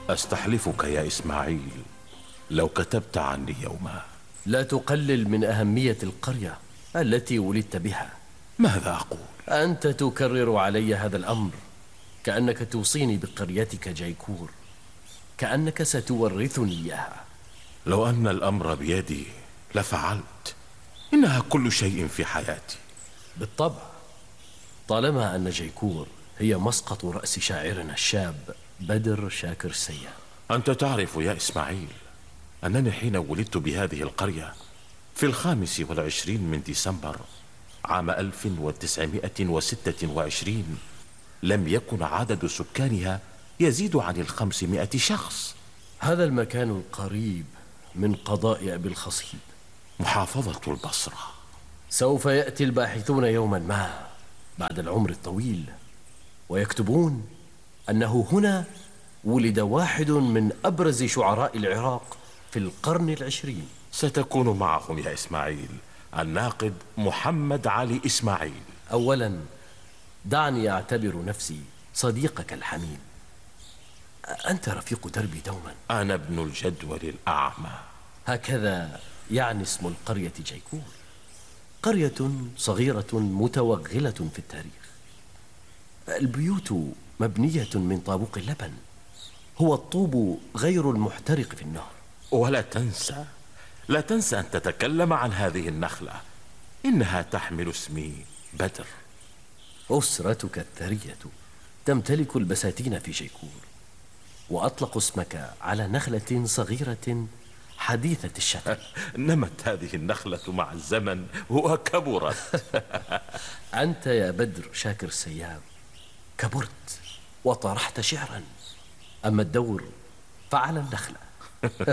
أستحلفك يا إسماعيل لو كتبت عني يوما. لا تقلل من أهمية القرية التي ولدت بها. ماذا أقول؟ أنت تكرر علي هذا الأمر كأنك توصيني بقريتك جيكور، كأنك ستورثني إياها. لو أن الأمر بيدي لفعلت. إنها كل شيء في حياتي. بالطبع، طالما أن جيكور هي مسقط رأس شاعرنا الشاب بدر شاكر السياب. أنت تعرف يا إسماعيل أنني حين ولدت بهذه القرية في 25 من ديسمبر عام 1926 لم يكن عدد سكانها يزيد عن 500 شخص. هذا المكان القريب من قضاء أبي الخصيب، محافظة البصرة. سوف يأتي الباحثون يوما ما بعد العمر الطويل ويكتبون أنه هنا ولد واحد من أبرز شعراء العراق في القرن العشرين. ستكون معهم يا إسماعيل الناقد محمد علي إسماعيل. أولا دعني أعتبر نفسي صديقك الحميم. أنت رفيق دربي دوما. أنا ابن الجدول الأعمى. هكذا يعني اسم القرية جيكور، قرية صغيرة متوغلة في التاريخ. البيوت مبنية من طابوق اللبن، هو الطوب غير المحترق في النهر. ولا لا تنسى أن تتكلم عن هذه النخلة، إنها تحمل اسمي بدر. أسرتك الثرية تمتلك البساتين في جيكور، وأطلق اسمك على نخلة صغيرة حديثة الشكل. نمت هذه النخلة مع الزمن وكبرت. أنت يا بدر شاكر السياب كبرت وطرحت شعرا، أما الدور فعلى النخلة.